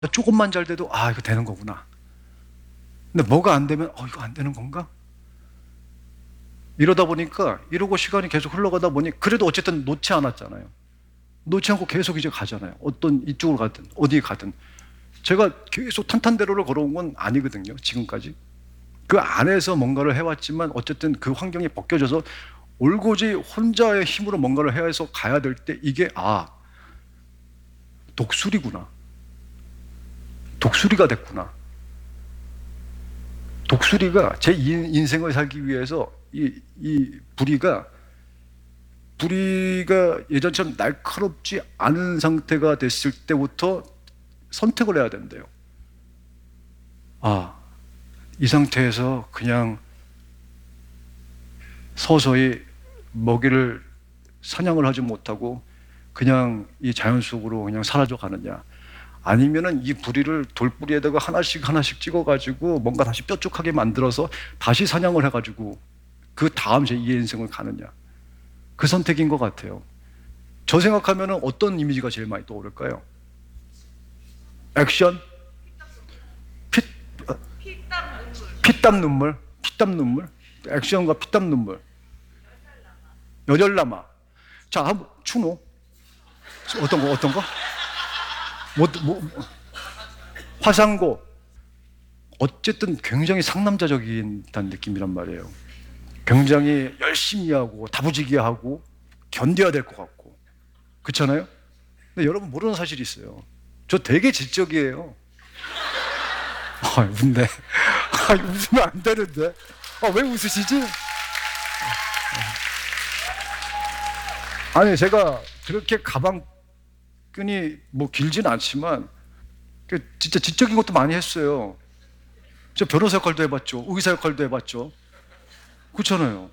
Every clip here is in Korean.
조금만 잘 돼도 이거 되는 거구나. 근데 뭐가 안 되면 이거 안 되는 건가? 이러다 보니까 이러고 시간이 계속 흘러가다 보니 그래도 어쨌든 놓지 않았잖아요. 놓지 않고 계속 이제 가잖아요. 어떤 이쪽으로 가든 어디에 가든. 제가 계속 탄탄대로를 걸어온 건 아니거든요. 지금까지. 그 안에서 뭔가를 해왔지만 어쨌든 그 환경이 벗겨져서 올고지 혼자의 힘으로 뭔가를 해야 해서 가야 될 때 이게 독수리구나. 독수리가 됐구나. 독수리가 제 인생을 살기 위해서 이 부리가 예전처럼 날카롭지 않은 상태가 됐을 때부터 선택을 해야 된대요. 이 상태에서 그냥 서서히 먹이를 사냥을 하지 못하고 그냥 이 자연 속으로 그냥 사라져 가느냐, 아니면은 이 부리를 돌부리에다가 하나씩 찍어가지고 뭔가 다시 뾰족하게 만들어서 다시 사냥을 해가지고 그 다음 제2의 인생을 가느냐, 그 선택인 것 같아요. 저 생각하면은 어떤 이미지가 제일 많이 떠오를까요? 액션? 피땀 눈물? 피땀 눈물? 액션과 피땀 눈물. 여절남아. 자, 한번 추노. 어떤 거? 화상고. 어쨌든 굉장히 상남자적인 느낌이란 말이에요. 굉장히 열심히 하고 다부지게 하고 견뎌야 될 것 같고. 그렇잖아요? 근데 여러분 모르는 사실이 있어요. 저 되게 지적이에요. 웃네. 웃으면 안 되는데. 왜 웃으시지? 아니, 제가 그렇게 가방끈이 길진 않지만 진짜 지적인 것도 많이 했어요. 저 변호사 역할도 해봤죠. 의사 역할도 해봤죠. 그렇잖아요.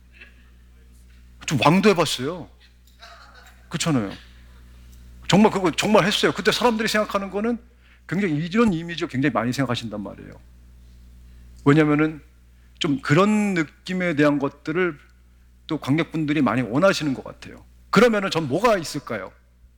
좀 왕도 해봤어요. 그렇잖아요. 정말 그거 정말 했어요. 근데 사람들이 생각하는 거는 굉장히 이런 이미지를 굉장히 많이 생각하신단 말이에요. 왜냐면은 좀 그런 느낌에 대한 것들을 또 관객분들이 많이 원하시는 것 같아요. 그러면은 전 뭐가 있을까요?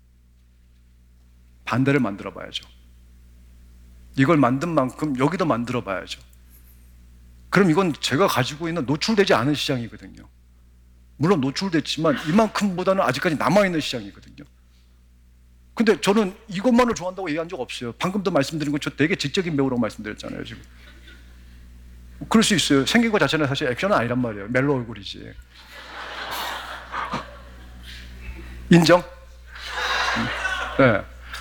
반대를 만들어 봐야죠. 이걸 만든 만큼 여기도 만들어 봐야죠. 그럼 이건 제가 가지고 있는 노출되지 않은 시장이거든요. 물론 노출됐지만 이만큼보다는 아직까지 남아있는 시장이거든요. 근데 저는 이것만을 좋아한다고 얘기한 적 없어요. 방금도 말씀드린 건 저 되게 지적인 배우라고 말씀드렸잖아요, 지금. 그럴 수 있어요. 생긴 것 자체는 사실 액션은 아니란 말이에요. 멜로 얼굴이지. 인정? 네.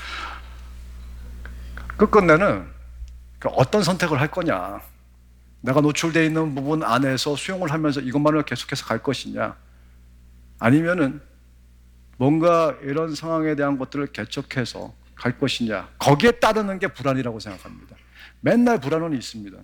끝끝내는 어떤 선택을 할 거냐. 내가 노출되어 있는 부분 안에서 수용을 하면서 이것만을 계속해서 갈 것이냐, 아니면은 뭔가 이런 상황에 대한 것들을 개척해서 갈 것이냐. 거기에 따르는 게 불안이라고 생각합니다. 맨날 불안은 있습니다.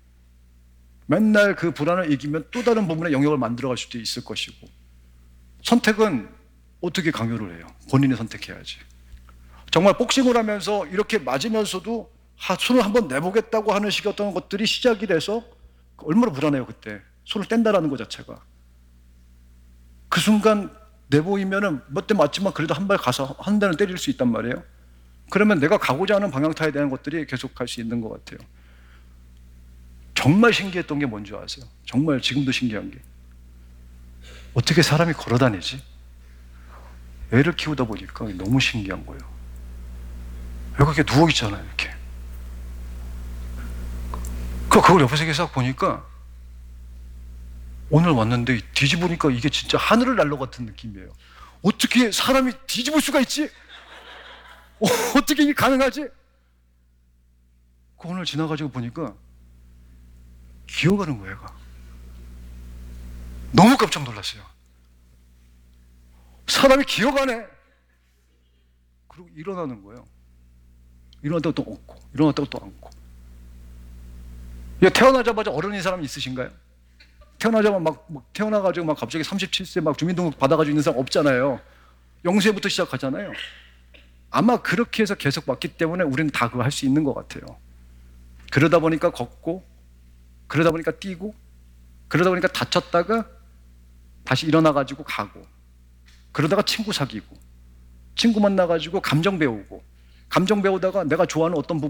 맨날 그 불안을 이기면 또 다른 부분에 영역을 만들어갈 수도 있을 것이고, 선택은 어떻게 강요를 해요? 본인이 선택해야지. 정말 복싱을 하면서 이렇게 맞으면서도 손을 한번 내보겠다고 하는 식의 어떤 것들이 시작이 돼서 얼마나 불안해요. 그때 손을 뗀다라는 것 자체가. 그 순간 내보이면은 몇 대 맞지만 그래도 한 발 가서 한 대는 때릴 수 있단 말이에요. 그러면 내가 가고자 하는 방향타에 대한 것들이 계속 갈 수 있는 것 같아요. 정말 신기했던 게 뭔지 아세요? 정말 지금도 신기한 게, 어떻게 사람이 걸어 다니지? 애를 키우다 보니까 너무 신기한 거예요. 애가 이렇게 누워 있잖아요, 이렇게. 그걸 옆에서 계속 보니까 오늘 왔는데 뒤집으니까 이게 진짜 하늘을 날 것 같은 느낌이에요. 어떻게 사람이 뒤집을 수가 있지? 어떻게 이게 가능하지? 오늘 지나가지고 보니까 기어가는 거예요, 얘가. 너무 깜짝 놀랐어요. 사람이 기어가네. 그리고 일어나는 거예요. 일어났다가 또 얹고, 일어났다가 또 앉고. 태어나자마자 어른인 사람 있으신가요? 태어나자마자 태어나가지고 갑자기 37세 주민등록 받아가지고 있는 사람 없잖아요. 0세부터 시작하잖아요. 아마 그렇게 해서 계속 왔기 때문에 우리는 다 그거 할 수 있는 것 같아요. 그러다 보니까 걷고, 그러다 보니까 뛰고, 그러다 보니까 다쳤다가 다시 일어나가지고 가고, 그러다가 친구 사귀고, 친구 만나가지고 감정 배우고, 감정 배우다가 내가 좋아하는 어떤 부분